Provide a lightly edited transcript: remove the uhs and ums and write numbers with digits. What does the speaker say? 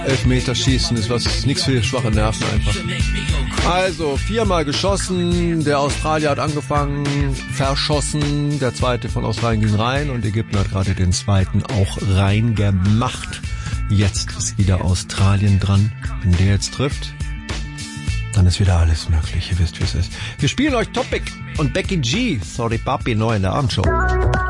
Elfmeterschießen ist nichts für schwache Nerven einfach. Also, 4-mal geschossen, der Australier hat angefangen, verschossen, der zweite von Australien ging rein und Ägypten hat gerade den zweiten auch reingemacht. Jetzt ist wieder Australien dran. Wenn der jetzt trifft, dann ist wieder alles möglich. Ihr wisst, wie es ist. Wir spielen euch Topic und Becky G. Sorry Papi, neu in der Abendshow.